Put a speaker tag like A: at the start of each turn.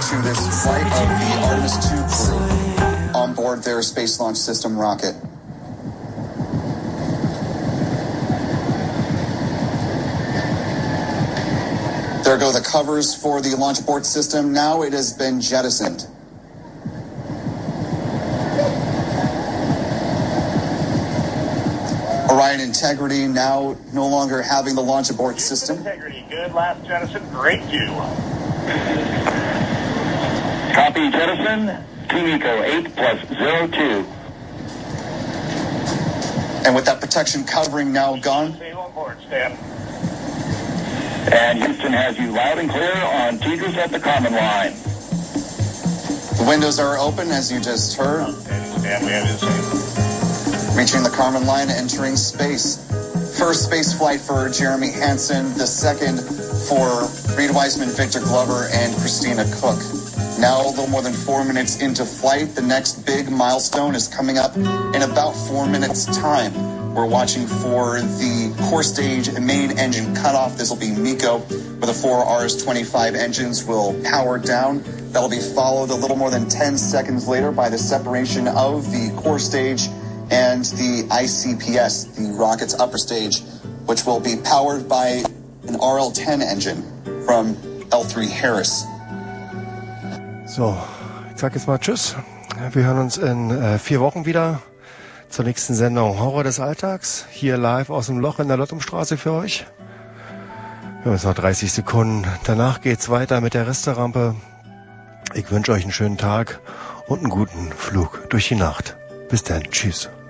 A: to this flight of the Artemis II crew on board their Space Launch System rocket. There go the covers for the launch abort system. Now it has been jettisoned. Orion Integrity now no longer having the launch abort system.
B: Integrity, good. Last jettison, great view.
C: Copy jettison. Team Eco 8+02.
A: And with that protection covering now gone.
B: Stay on board, Stan.
C: And Houston has you loud and clear on Tigris at the common line.
A: The windows are open, as you just heard.
B: Stan, we have you safe.
A: Reaching the Kármán line, entering space. First space flight for Jeremy Hansen, the second for Reed Wiseman, Victor Glover, and Christina Koch. Now a little more than 4 minutes into flight, the next big milestone is coming up in about 4 minutes' time. We're watching for the core stage main engine cutoff. This will be MECO, where the 4 Rs-25 engines will power down. That'll be followed a little more than 10 seconds later by the separation of the core stage and the ICPS, the rocket's upper stage, which will be powered by an RL-10 engine from L3 Harris.
D: So, ich sag jetzt mal Tschüss. Wir hören uns in 4 Wochen wieder zur nächsten Sendung Horror des Alltags. Hier live aus dem Loch in der Lottumstraße für euch. Wir haben jetzt noch 30 Sekunden. Danach geht's weiter mit der Resterampe. Ich wünsche euch einen schönen Tag und einen guten Flug durch die Nacht. Bis dann. Tschüss.